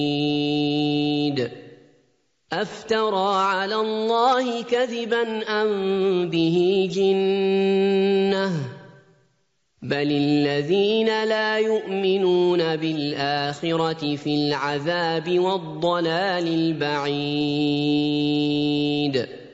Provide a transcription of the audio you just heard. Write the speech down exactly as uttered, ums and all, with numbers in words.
أفترى على الله كذبا أم به جنة بل الذين لا يؤمنون بالآخرة في العذاب والضلال البعيد